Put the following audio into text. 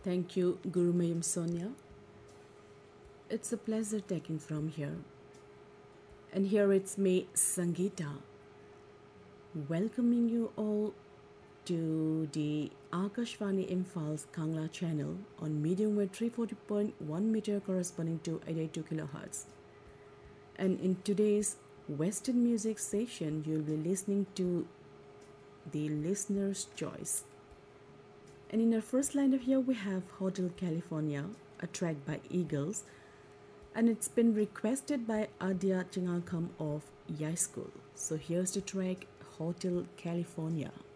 Thank you, Gurumayam Sonia. It's a pleasure taking from here. And here it's me, Sangeeta, welcoming you all to the Akashvani Imphal's Kangla channel on medium wave 340.1 meter corresponding to 82 kilohertz. And in today's Western music session, you'll be listening to the listener's choice. And in our first lineup here, we have Hotel California, a track by Eagles, and it's been requested by Adia Chingakam of Yai School. So here's the track Hotel California.